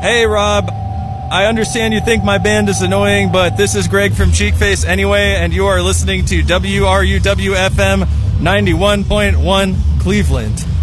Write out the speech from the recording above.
Hey, Rob. I understand you think my band is annoying, but this is Greg from Cheekface anyway, and you are listening to WRUW-FM 91.1 Cleveland.